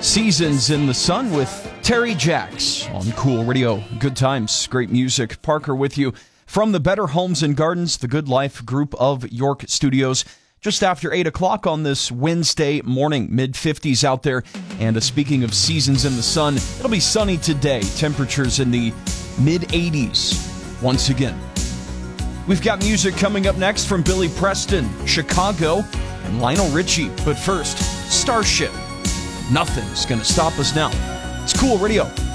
Seasons in the Sun with Terry Jacks on Cool Radio. Good times, great music. Parker with you from the Better Homes and Gardens, the Good Life Group of York Studios. Just after 8 o'clock on this Wednesday morning, mid-50s out there. And speaking of seasons in the sun, it'll be sunny today. Temperatures in the mid-80s once again. We've got music coming up next from Billy Preston, Chicago, and Lionel Richie. But first, Starship. Nothing's going to stop us now. It's Cool Radio.